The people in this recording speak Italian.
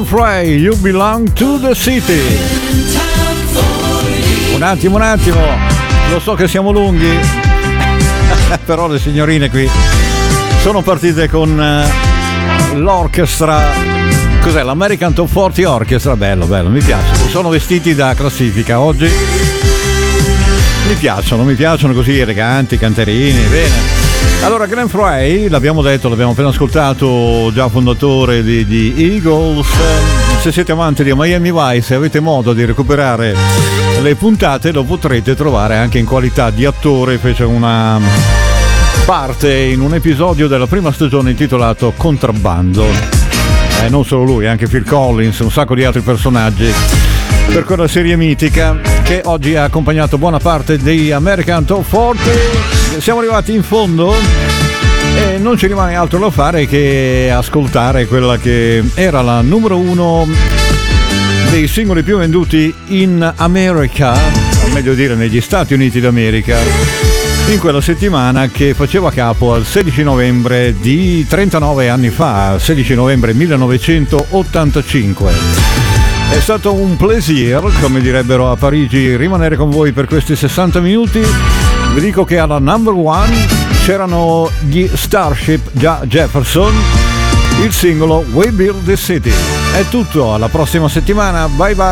Frey, You Belong to the City. Un attimo, lo so che siamo lunghi, però le signorine qui sono partite con l'orchestra, cos'è? L'American Top 40 Orchestra, bello, mi piace. Sono vestiti da classifica oggi, mi piacciono così eleganti, canterini, bene. Allora, Glenn Frey, l'abbiamo detto, l'abbiamo appena ascoltato, già fondatore di Eagles. Se siete amanti di Miami Vice e avete modo di recuperare le puntate, lo potrete trovare anche in qualità di attore. Fece una parte in un episodio della prima stagione intitolato Contrabbando. Non solo lui, anche Phil Collins, un sacco di altri personaggi, per quella serie mitica che oggi ha accompagnato buona parte dei American Top 40. Siamo arrivati in fondo e non ci rimane altro da fare che ascoltare quella che era la numero 1 dei singoli più venduti in America, o meglio dire negli Stati Uniti d'America, in quella settimana che faceva capo al 16 novembre di 39 anni fa, 16 novembre 1985. È stato un plaisir, come direbbero a Parigi, rimanere con voi per questi 60 minuti. Vi dico che alla number 1 c'erano gli Starship Jefferson, il singolo We Build the City. È tutto, alla prossima settimana, bye bye.